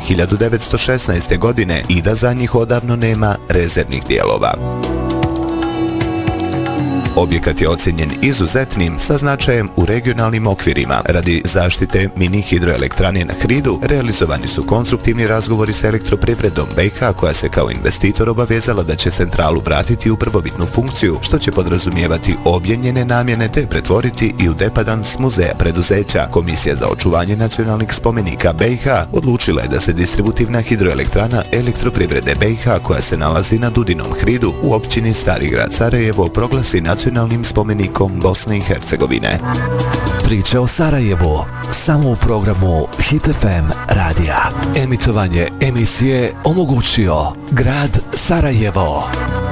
1916. godine i da za njih odavno nema rezervnih dijelova. Objekat je ocijenjen izuzetnim sa značajem u regionalnim okvirima. Radi zaštite mini hidroelektrane na Hridu realizovani su konstruktivni razgovori s Elektroprivredom BiH, koja se kao investitor obavezala da će centralu vratiti u prvobitnu funkciju, što će podrazumijevati obje njene namjene te pretvoriti i u depadans muzeja preduzeća. Komisija za očuvanje nacionalnih spomenika BiH odlučila je da se distributivna hidroelektrana Elektroprivrede BiH, koja se nalazi na Dudinom Hridu u općini Stari grad Sarajevo, proglasi nacionalnim spomenikom Bosne i Hercegovine. Priče o Sarajevu samo u programu Hit FM radija. Emitovanje emisije omogućio grad Sarajevo.